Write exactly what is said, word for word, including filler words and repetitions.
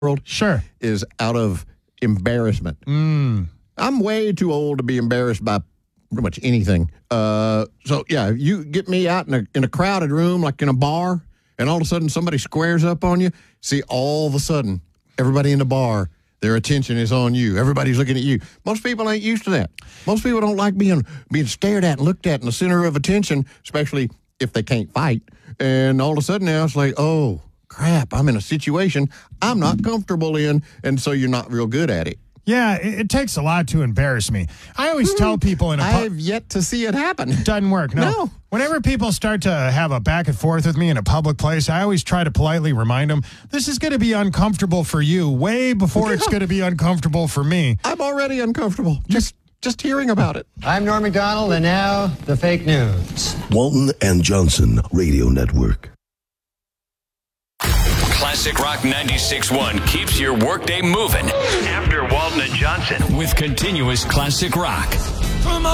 world Sure. is out of embarrassment. Mm. I'm way too old to be embarrassed by pretty much anything. Uh, so, yeah, you get me out in a, in a crowded room, like in a bar, and all of a sudden somebody squares up on you. See, all of a sudden, everybody in the bar, their attention is on you. Everybody's looking at you. Most people ain't used to that. Most people don't like being being stared at and looked at in the center of attention, especially if they can't fight. And all of a sudden now it's like, oh, crap, I'm in a situation I'm not comfortable in, and so you're not real good at it. Yeah, it, it takes a lot to embarrass me. I always tell people in a... Pu- I've yet to see it happen. Doesn't work, no. No. Whenever people start to have a back and forth with me in a public place, I always try to politely remind them, this is going to be uncomfortable for you way before it's going to be uncomfortable for me. I'm already uncomfortable. Just just hearing about it. I'm Norm Macdonald, and now the fake news. Walton and Johnson Radio Network. Classic Rock ninety-six point one keeps your workday moving. After Walton and Johnson with continuous classic rock.